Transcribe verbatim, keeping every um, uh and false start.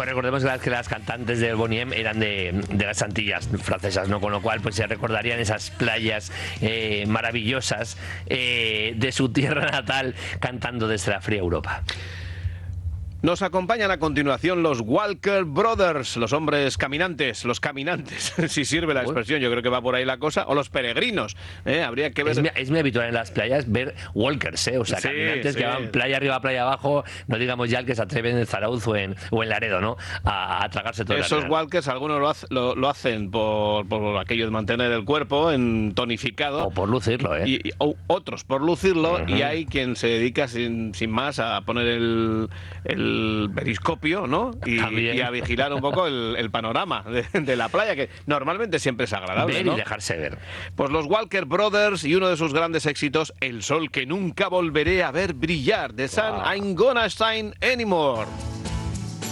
recordemos que las cantantes del Boney M eran de, de las Antillas francesas, ¿no? Con lo cual pues se recordarían esas playas eh, maravillosas eh, de su tierra natal cantando desde la fría Europa. Nos acompañan a continuación los Walker Brothers, los hombres caminantes, los caminantes, si sirve la expresión, yo creo que va por ahí la cosa, o los peregrinos, ¿eh? Habría que ver... Es muy, es muy habitual en las playas ver walkers, ¿eh? O sea, sí, caminantes sí. que van playa arriba, playa abajo, no digamos ya el que se atreven en Zarauz o en, o en Laredo, ¿no? A, a tragarse todo. Esos walkers, algunos lo, hace, lo, lo hacen por, por aquello de mantener el cuerpo en tonificado. O por lucirlo, ¿eh? Y, y, o otros por lucirlo, uh-huh. Y hay quien se dedica sin, sin más a poner el... el el periscopio, ¿no? Y, y a vigilar un poco el, el panorama de, de la playa, que normalmente siempre es agradable, ver, ¿no? Y dejarse ver. Pues los Walker Brothers y uno de sus grandes éxitos, El sol que nunca volveré a ver brillar, de Sun wow. I'm Gonna Shine Anymore.